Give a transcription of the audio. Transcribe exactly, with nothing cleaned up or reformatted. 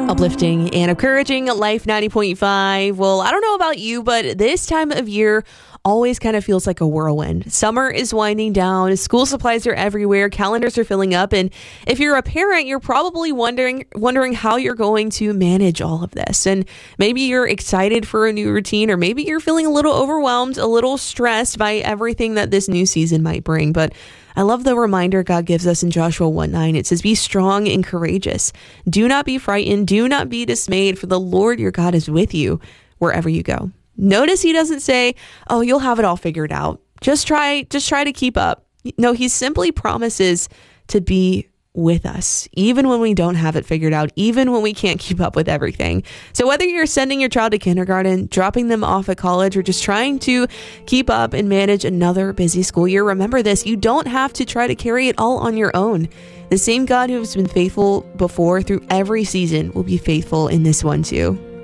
Uplifting and encouraging Life ninety point five. Well, I don't know about you, but this time of year always kind of feels like a whirlwind. Summer is winding down, school supplies are everywhere, calendars are filling up, and if you're a parent, you're probably wondering wondering how you're going to manage all of this. And maybe you're excited for a new routine, or maybe you're feeling a little overwhelmed, a little stressed by everything that this new season might bring. But I love the reminder God gives us in Joshua one nine. It says, "Be strong and courageous. Do not be frightened. Do not be dismayed, for the Lord your God is with you wherever you go." Notice he doesn't say, "Oh, you'll have it all figured out. Just try, just try to keep up." No, he simply promises to be with us, even when we don't have it figured out, even when we can't keep up with everything. So whether you're sending your child to kindergarten, dropping them off at college, or just trying to keep up and manage another busy school year, remember this: you don't have to try to carry it all on your own. The same God who has been faithful before through every season will be faithful in this one too.